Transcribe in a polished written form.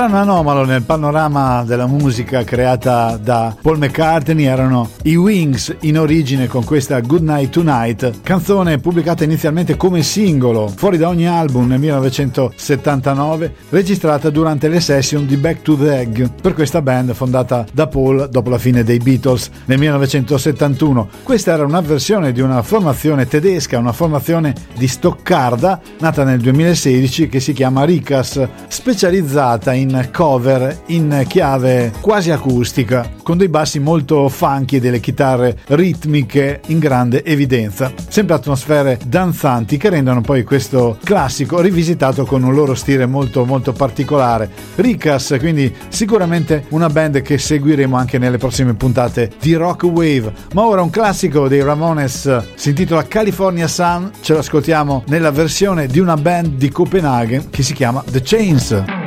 Un anomalo nel panorama della musica creata da Paul McCartney erano i Wings, in origine con questa Good Night Tonight, canzone pubblicata inizialmente come singolo fuori da ogni album nel 1979, registrata durante le session di Back to the Egg per questa band fondata da Paul dopo la fine dei Beatles nel 1971. Questa era una versione di una formazione tedesca, una formazione di Stoccarda nata nel 2016 che si chiama Ricas, specializzata in cover in chiave quasi acustica, con dei bassi molto funky e delle chitarre ritmiche in grande evidenza, sempre atmosfere danzanti che rendono poi questo classico rivisitato con un loro stile molto molto particolare. Ricas, quindi sicuramente una band che seguiremo anche nelle prossime puntate di Rock Wave. Ma ora un classico dei Ramones, si intitola California Sun, ce lo ascoltiamo nella versione di una band di Copenaghen che si chiama The Chains.